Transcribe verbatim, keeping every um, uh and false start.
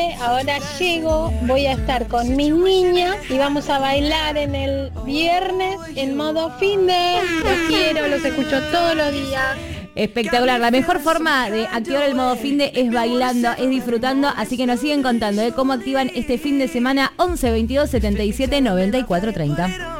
Ahora llego, voy a estar con mis niñas y vamos a bailar en el viernes en modo fin de. Los quiero, los escucho todos los días. Espectacular, la mejor forma de activar el modo fin de es bailando, es disfrutando, así que nos siguen contando de cómo activan este fin de semana. Once veintidós setenta y siete noventa y cuatro treinta.